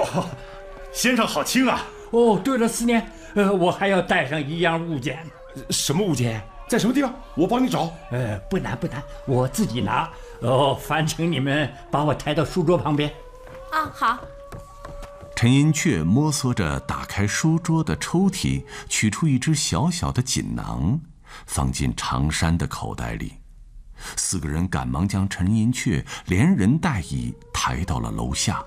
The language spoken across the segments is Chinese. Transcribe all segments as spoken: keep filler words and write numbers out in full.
哦，先生好轻啊！ 哦，对了，思年，呃，我还要带上一样物件。 什么物件？在什么地方？我帮你找。 呃，不难不难，我自己拿。哦，烦请你们把我抬到书桌旁边。 啊，好。 陈寅恪摸索着打开书桌的抽屉，取出一只小小的锦囊，放进长衫的口袋里。四个人赶忙将陈寅恪连人带椅抬到了楼下。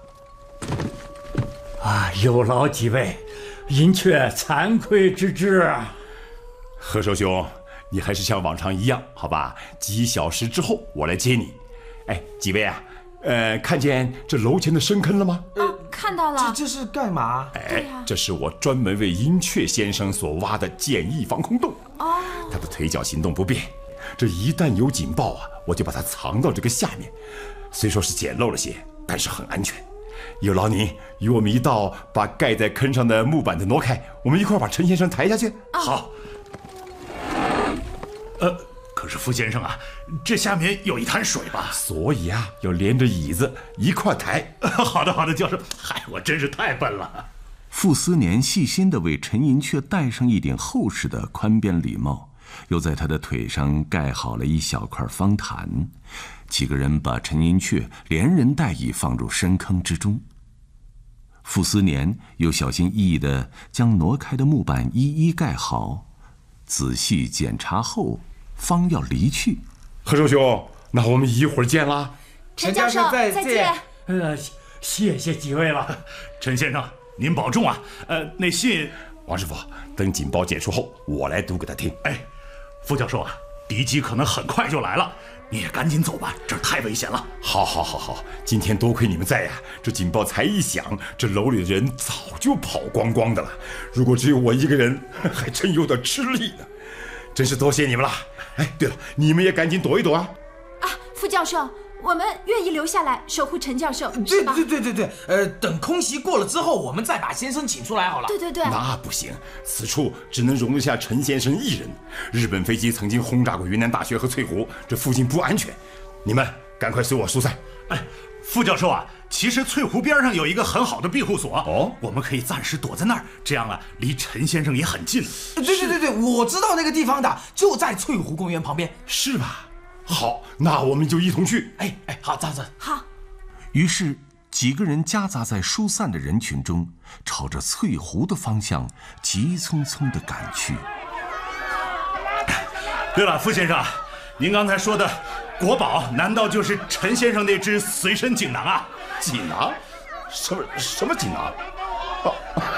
啊，有劳几位，寅恪惭愧之至啊。 何寿兄，你还是像往常一样，好吧？几小时之后我来接你。哎，几位啊，呃，看见这楼前的深坑了吗？ 哦，看到了。 这这是干嘛？ 哎，这是我专门为寅恪先生所挖的简易防空洞。哦，他的腿脚行动不便，这一旦有警报啊，我就把它藏到这个下面。虽说是简陋了些，但是很安全。有劳您与我们一道把盖在坑上的木板子挪开，我们一块把陈先生抬下去。 哦、 好。呃，可是傅先生啊，这下面有一滩水吧？ 所以啊，要连着椅子一块抬。 好的，好的，教授。嗨，我真是太笨了。 傅斯年细心地为陈寅恪戴上一顶厚实的宽边礼帽，又在他的腿上盖好了一小块方毯。几个人把陈寅恪连人带椅放入深坑之中。傅斯年又小心翼翼地将挪开的木板一一盖好，仔细检查后方要离去。 何寿兄，那我们一会儿见啦。 陈教授，再见。 呃，谢谢几位了。 陈先生，您保重啊。呃，那信， 王师傅，等警报结束后，我来读给他听。 哎，傅教授啊，敌机可能很快就来了。你也赶紧走吧，这儿太危险了。 好，好，好，好，今天多亏你们在呀，这警报才一响，这楼里的人早就跑光光的了。如果只有我一个人，还真有点吃力呢。真是多谢你们了。哎，对了，你们也赶紧躲一躲啊。 啊，傅教授，我们愿意留下来守护陈教授， 对对对对对，呃，等空袭过了之后，我们再把先生请出来好了。 对对对， 那不行，此处只能容得下陈先生一人。日本飞机曾经轰炸过云南大学和翠湖，这附近不安全。你们赶快随我疏散。 哎，傅教授啊，其实翠湖边上有一个很好的庇护所， 哦， 我们可以暂时躲在那儿，这样啊，离陈先生也很近。 对对对对，我知道那个地方的，就在翠湖公园旁边， 是吧？好，那我们就一同去。 哎哎，好，张子。 好。 于是几个人夹杂在疏散的人群中，朝着翠湖的方向急匆匆地赶去。 对了，傅先生，您刚才说的国宝，难道就是陈先生那只随身锦囊啊？ 锦囊？什么什么锦囊？哦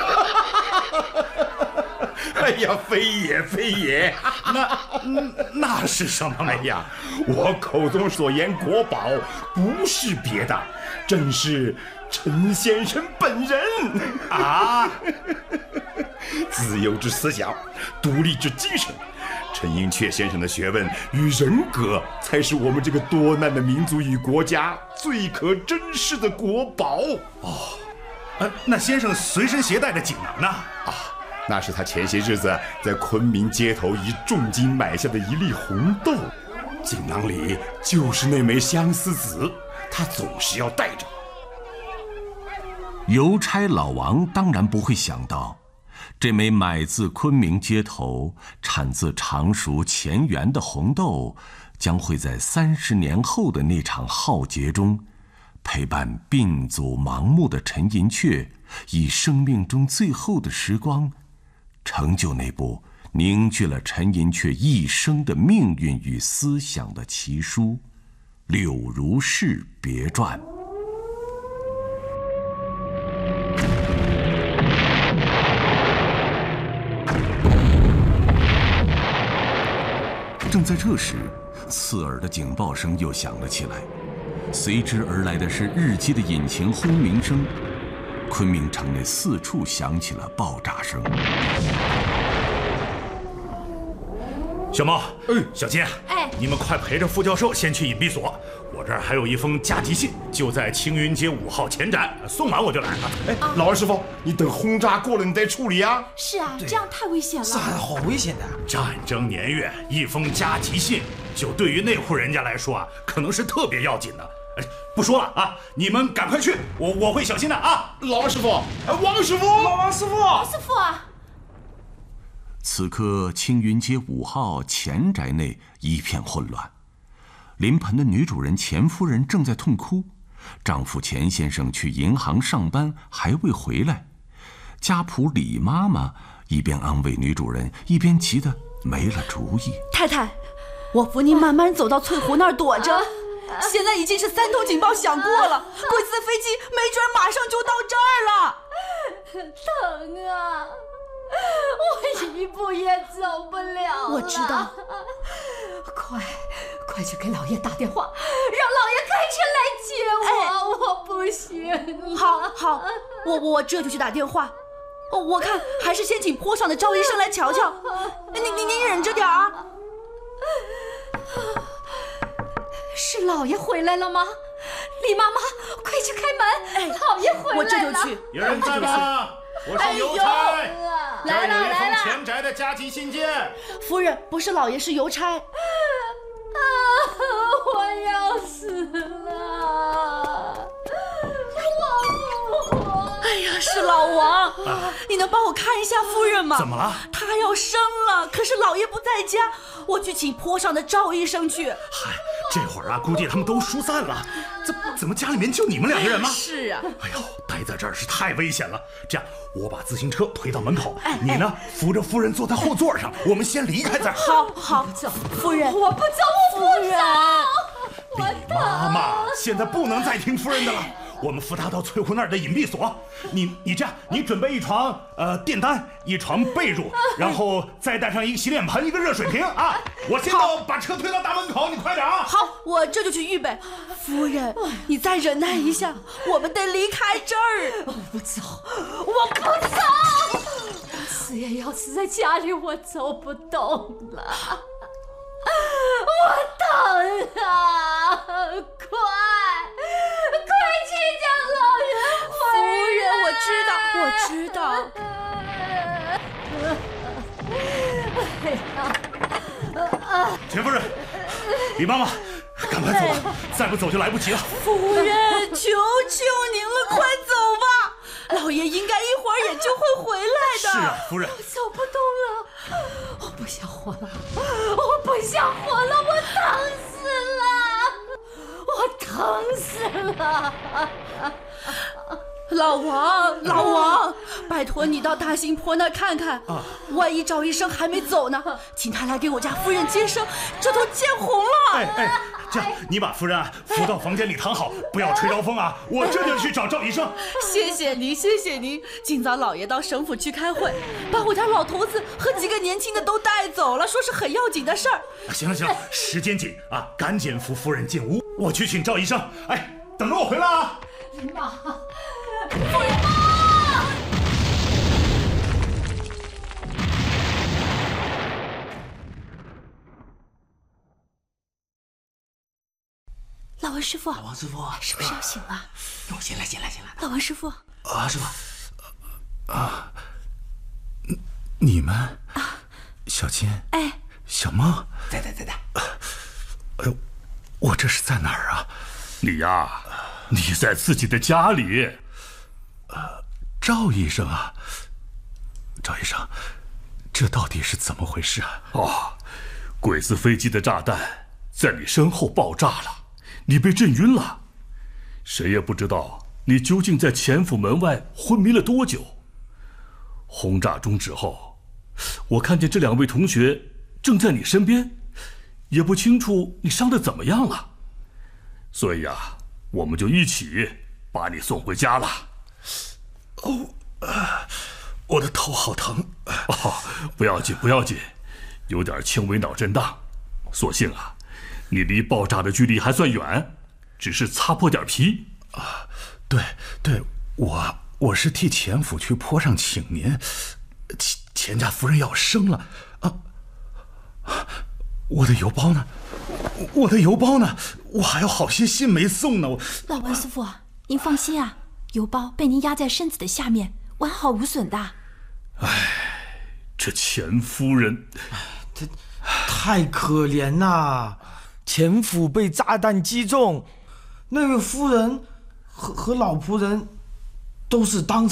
哎呀，非也非也， 那那是什么？ 哎呀，我口中所言国宝，不是别的，正是陈先生本人啊！ 自由之思想，独立之精神，陈寅恪先生的学问与人格，才是我们这个多难的民族与国家最可珍视的国宝。 哦，呃，那先生随身携带的锦囊呢？ 啊。那是他前些日子在昆明街头以重金买下的一粒红豆，锦囊里就是那枚相思子，他总是要带着。 邮差老王当然不会想到，这枚买自昆明街头、产自常熟乾源的红豆，将会在三十年后的那场浩劫中，陪伴病阻盲目的陈寅恪，以生命中最后的时光，成就那部凝聚了陈寅恪一生的命运与思想的奇书《柳如是别传》。正在这时，刺耳的警报声又响了起来，随之而来的是日机的引擎轰鸣声。昆明城内四处响起了爆炸声。 小猫， 哎， 小金， 哎， 你们快陪着傅教授先去隐蔽所，我这儿还有一封加急信，就在青云街五号前站，送完我就来了。 哎，老二师傅，你等轰炸过了你再处理啊。 是啊，这样太危险了。 是啊，好危险的。 战争年月，一封加急信，就对于那户人家来说啊，可能是特别要紧的。 哎，不说了啊，你们赶快去，我我会小心的啊。 老王师傅，王师傅， 老王师傅， 王师傅啊！ 此刻青云街五号钱宅内一片混乱，临盆的女主人钱夫人正在痛哭，丈夫钱先生去银行上班还未回来，家仆李妈妈一边安慰女主人，一边急得没了主意。 太太，我扶您慢慢走到翠湖那儿躲着，现在已经是三通警报响过了，鬼子的飞机没准马上就到这儿了。 疼啊！我一步也走不了了。 我知道， 快快去给老爷打电话，让老爷开车来接我。哎、我不行了。 好，好，我我这就去打电话。我看还是先请坡上的赵医生来瞧瞧。您您您忍着点儿。 是老爷回来了吗？李妈妈，快去开门！哎、老爷回来了。 我这就去。 有人在吗？我是邮差，哎、这儿有一封钱宅的加急信件。 夫人，不是老爷，是邮差。 啊！我要死了！我不活！ 哎呀，是老王，啊、你能帮我看一下夫人吗？ 怎么了？ 她要生了，可是老爷不在家，我去请坡上的赵医生去。 嗨，这会儿啊，估计他们都疏散了。怎怎么家里面就你们两个人吗？ 是啊。 哎呦，待在这儿是太危险了。这样，我把自行车推到门口， 哎、 你呢扶着夫人坐在后座上，我们先离开这儿。 好，好，夫人， 我不走，我不走。 李妈妈，现在不能再听夫人的了。我们扶她到翠湖那儿的隐蔽所。你你这样，你准备一床呃电单，一床被褥，然后再带上一个洗脸盆，一个热水瓶啊。我先到把车推到大门口，你快点啊。 好，我这就去预备。夫人，你再忍耐一下，我们得离开这儿。 我不走，我不走，死也要死在家里，我走不动了。我疼啊！快快去叫老人回来！ 夫人，我知道， 我知道。 钱夫人，李妈妈，赶快走吧，再不走就来不及了。 夫人，求求您了，快走吧！老爷应该一会儿也就会回来的。 是啊，夫人。 我走不动了，我不想活了，我不想活了，我疼死了，我疼死了。 老王，老王，拜托你到大兴坡那看看，啊、万一赵医生还没走呢，请他来给我家夫人接生，这都见红了。 哎哎，这样你把夫人啊扶到房间里躺好，不要吹着风啊！我这就去找赵医生。 谢谢您，谢谢您。今早老爷到省府去开会，把我家老头子和几个年轻的都带走了，说是很要紧的事儿。 行了行了，时间紧啊，赶紧扶夫人进屋，我去请赵医生。哎，等着我回来啊！ 妈，夫人妈！ 老王师傅， 老王师傅， 是不是要醒了？ 哟，醒来醒来醒来！ 老王师傅， 啊，师傅， 啊，你们啊，小金， 哎， 小猫， 在在在在。 哎呦，我这是在哪儿啊？你呀，你在自己的家里。呃，赵医生啊，赵医生，这到底是怎么回事啊？ 哦，鬼子飞机的炸弹在你身后爆炸了，你被震晕了。谁也不知道你究竟在钱府门外昏迷了多久。轰炸终止后，我看见这两位同学正在你身边，也不清楚你伤得怎么样了。所以啊，我们就一起把你送回家了。 哦，啊，我的头好疼。 哦，不要紧，不要紧，有点轻微脑震荡。所幸啊，你离爆炸的距离还算远，只是擦破点皮。 啊，对对，我我是替钱府去坡上请您，钱钱家夫人要生了啊！我的邮包呢？我的邮包呢？我还有好些信没送呢。我老王师傅，您放心啊，邮包被您压在身子的下面，完好无损的。 唉，这钱夫人， 这太可怜啦！钱府被炸弹击中， 那个夫人和和老仆人都是当场。